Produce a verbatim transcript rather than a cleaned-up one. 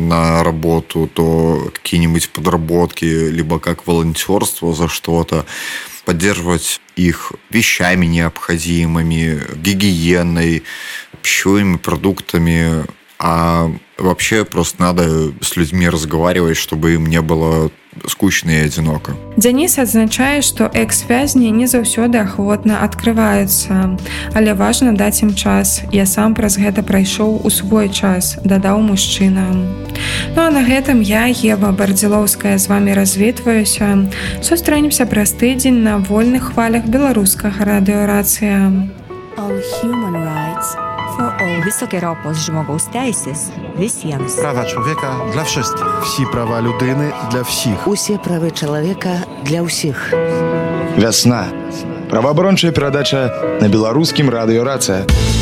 на работу, то какие-нибудь подработки, либо как волонтерство за что-то, поддерживать их вещами необходимыми, гигиеной, пищевыми продуктами, а вообще просто надо с людьми разговаривать, чтобы им не было скучно и одиноко. Дзяніс адзначае, што экс-вязні не заўсёды ахвотна адкрываюцца, але важна даць ім час. Я сам праз гэта прайшоў у свой час, дадаў мужчына. Ну а на гэтым я, Ева Бардзілоўская, з вамі развітваюся. Сустрэнемся праз тыдзень на вольных хвалях беларускага радыёрацыя. All human rights for all. Wysokie ropos żmogous teises visiems. Права чоловіка для всіх. Всі права людини для всіх. Усе правы чалавека для ўсіх. Вясна. Праваабарончая перадача на беларускім радыёрацыя.